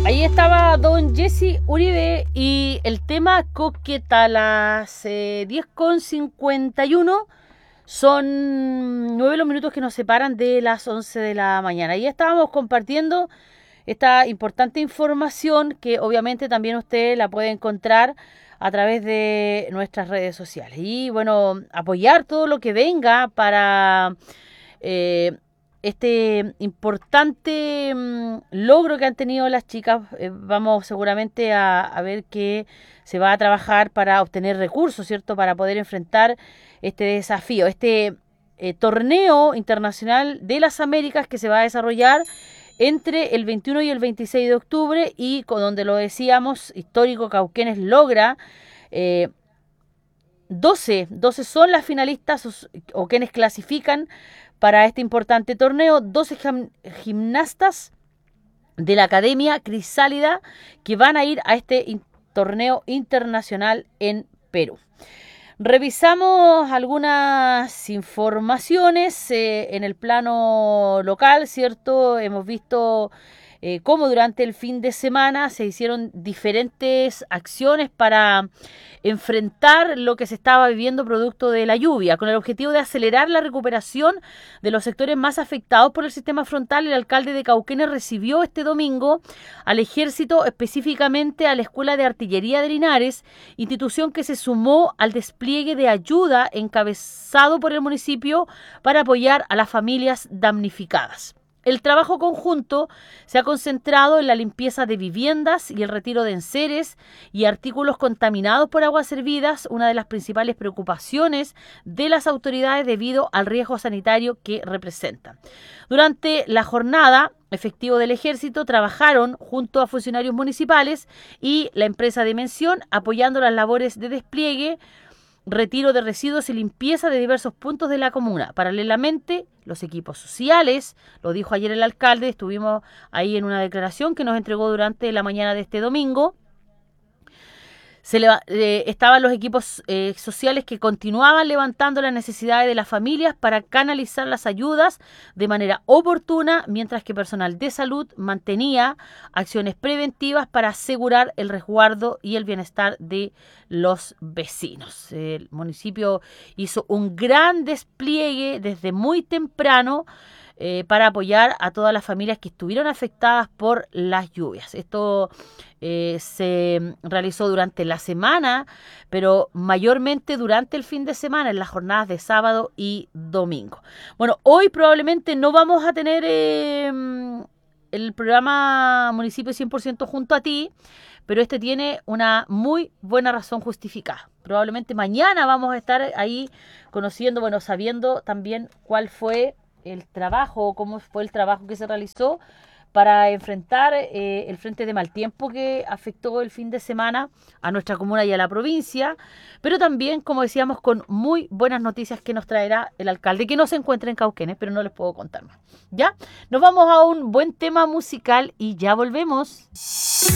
Ahí estaba don Jesse Uribe y el tema Coqueta a las 10:51. Son 9 los minutos que nos separan de las 11 de la mañana. Ahí estábamos compartiendo esta importante información que obviamente también usted la puede encontrar a través de nuestras redes sociales. Y bueno, apoyar todo lo que venga para eh, este importante logro que han tenido las chicas. Vamos seguramente a ver que se va a trabajar para obtener recursos, ¿cierto? Para poder enfrentar este desafío, este torneo internacional de las Américas que se va a desarrollar entre el 21 y el 26 de octubre y con donde lo decíamos, Histórico Cauquenes logra 12 son las finalistas o quienes clasifican para este importante torneo, 12 gimnastas de la Academia Crisálida que van a ir a este torneo internacional en Perú. Revisamos algunas informaciones en el plano local, ¿cierto? Hemos visto cómo durante el fin de semana se hicieron diferentes acciones para enfrentar lo que se estaba viviendo producto de la lluvia, con el objetivo de acelerar la recuperación de los sectores más afectados por el sistema frontal. El alcalde de Cauquenes recibió este domingo al ejército, específicamente a la Escuela de Artillería de Linares, institución que se sumó al despliegue de ayuda encabezado por el municipio para apoyar a las familias damnificadas. El trabajo conjunto se ha concentrado en la limpieza de viviendas y el retiro de enseres y artículos contaminados por aguas servidas, una de las principales preocupaciones de las autoridades debido al riesgo sanitario que representan. Durante la jornada, efectivos del ejército trabajaron junto a funcionarios municipales y la empresa de mención apoyando las labores de despliegue, retiro de residuos y limpieza de diversos puntos de la comuna. Paralelamente, los equipos sociales, lo dijo ayer el alcalde, estuvimos ahí en una declaración que nos entregó durante la mañana de este domingo. Estaban los equipos sociales que continuaban levantando las necesidades de las familias para canalizar las ayudas de manera oportuna, mientras que personal de salud mantenía acciones preventivas para asegurar el resguardo y el bienestar de los vecinos. El municipio hizo un gran despliegue desde muy temprano para apoyar a todas las familias que estuvieron afectadas por las lluvias. Esto se realizó durante la semana, pero mayormente durante el fin de semana, en las jornadas de sábado y domingo. Bueno, hoy probablemente no vamos a tener el programa Municipio 100% junto a ti, pero este tiene una muy buena razón justificada. Probablemente mañana vamos a estar ahí conociendo, bueno, sabiendo también cuál fue el trabajo, cómo fue el trabajo que se realizó para enfrentar el frente de mal tiempo que afectó el fin de semana a nuestra comuna y a la provincia, pero también, como decíamos, con muy buenas noticias que nos traerá el alcalde, que no se encuentra en Cauquenes, pero no les puedo contar más. ¿Ya? Nos vamos a un buen tema musical y ya volvemos.